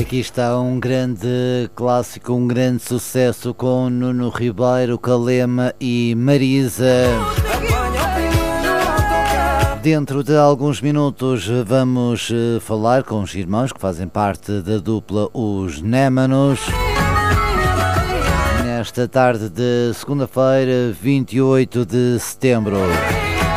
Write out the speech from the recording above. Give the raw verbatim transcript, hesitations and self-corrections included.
Aqui está um grande clássico, um grande sucesso com Nuno Ribeiro, Calema e Marisa. Dentro de alguns minutos vamos falar com os irmãos que fazem parte da dupla Os Némanos. Nesta tarde de segunda-feira, vinte e oito de setembro.